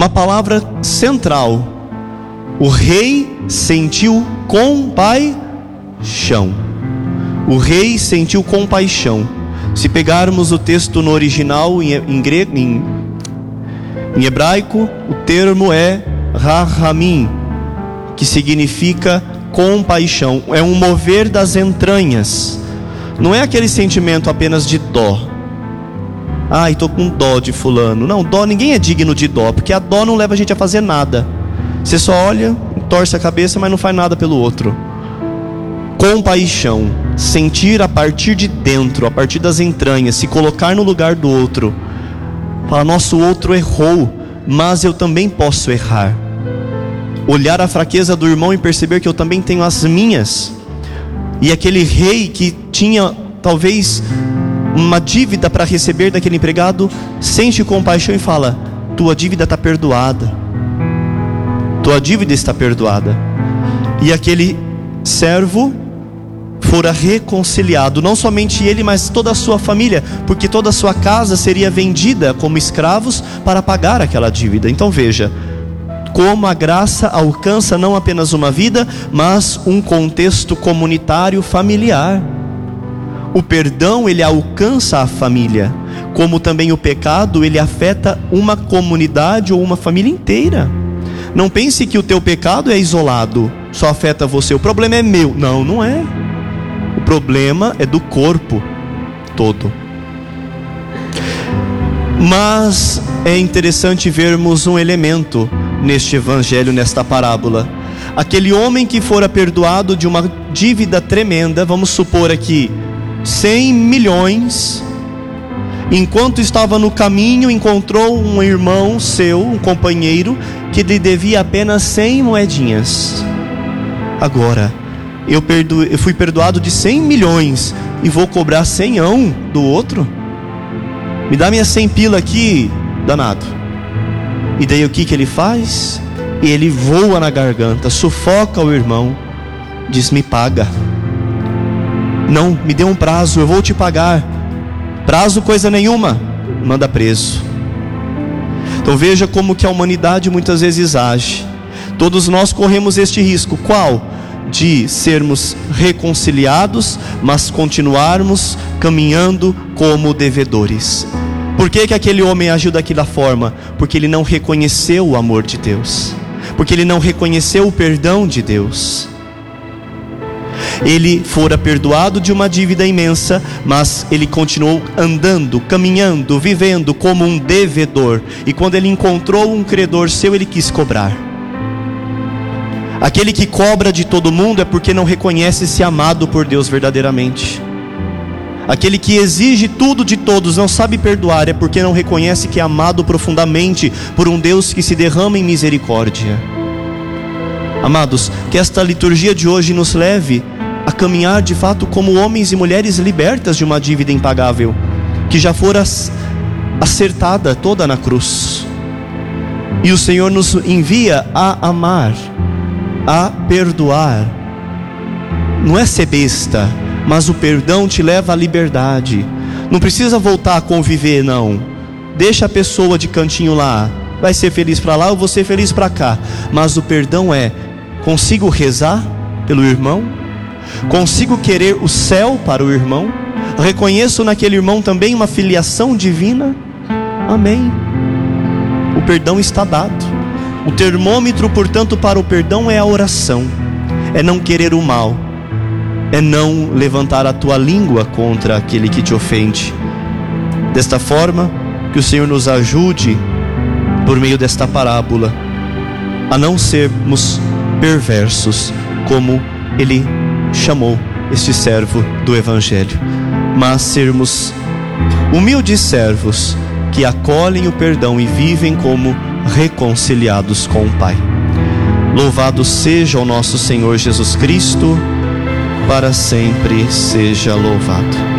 uma palavra central: o rei sentiu compaixão. O rei sentiu compaixão. Se pegarmos o texto no original em hebraico, o termo é rahamim, que significa compaixão. É um mover das entranhas. Não é aquele sentimento apenas de dó. Ai, estou com dó de fulano. Não, dó, ninguém é digno de dó, porque a dó não leva a gente a fazer nada. Você só olha, torce a cabeça, mas não faz nada pelo outro. Compaixão, sentir a partir de dentro, a partir das entranhas, se colocar no lugar do outro. Falar, nossa, o outro errou, mas eu também posso errar. Olhar a fraqueza do irmão e perceber que eu também tenho as minhas. E aquele rei que tinha talvez uma dívida para receber daquele empregado, sente compaixão e fala: tua dívida está perdoada. Tua dívida está perdoada. E aquele servo fora reconciliado, não somente ele, mas toda a sua família, porque toda a sua casa seria vendida como escravos para pagar aquela dívida. Então veja como a graça alcança não apenas uma vida, mas um contexto comunitário familiar. O perdão, ele alcança a família, como também o pecado, ele afeta uma comunidade ou uma família inteira. Não pense que o teu pecado é isolado, só afeta você. O problema é meu. Não, não é. O problema é do corpo todo. Mas é interessante vermos um elemento neste evangelho, nesta parábola. Aquele homem que fora perdoado de uma dívida tremenda, vamos supor aqui 100 milhões, enquanto estava no caminho, encontrou um irmão seu, um companheiro, que lhe devia apenas 100 moedinhas. Agora, eu fui perdoado de 100 milhões e vou cobrar 100 do outro? Me dá minha 100 pila aqui, danado. E daí o que ele faz? Ele voa na garganta, sufoca o irmão, diz: me paga. Não, me dê um prazo, eu vou te pagar. Prazo coisa nenhuma, manda preso. Então veja como que a humanidade muitas vezes age. Todos nós corremos este risco. Qual? De sermos reconciliados, mas continuarmos caminhando como devedores. Por que aquele homem agiu daquela forma? Porque ele não reconheceu o amor de Deus, porque ele não reconheceu o perdão de Deus. Ele fora perdoado de uma dívida imensa, mas ele continuou andando, caminhando, vivendo como um devedor. E quando ele encontrou um credor seu, ele quis cobrar. Aquele que cobra de todo mundo é porque não reconhece-se amado por Deus verdadeiramente. Aquele que exige tudo de todos, não sabe perdoar, é porque não reconhece que é amado profundamente por um Deus que se derrama em misericórdia. Amados, que esta liturgia de hoje nos leve a caminhar de fato como homens e mulheres libertas de uma dívida impagável, que já fora acertada toda na cruz. E o Senhor nos envia a amar, a perdoar. Não é ser besta, mas o perdão te leva à liberdade. Não precisa voltar a conviver, não. Deixa a pessoa de cantinho lá, vai ser feliz para lá, eu vou ser feliz para cá. Mas o perdão é: consigo rezar pelo irmão? Consigo querer o céu para o irmão? Reconheço naquele irmão também uma filiação divina? Amém. O perdão está dado. O termômetro, portanto, para o perdão é a oração, é não querer o mal, é não levantar a tua língua contra aquele que te ofende. Desta forma, que o Senhor nos ajude, por meio desta parábola, a não sermos perversos, como Ele chamou este servo do Evangelho, mas sermos humildes servos que acolhem o perdão e vivem como reconciliados com o Pai. Louvado seja o nosso Senhor Jesus Cristo, para sempre seja louvado.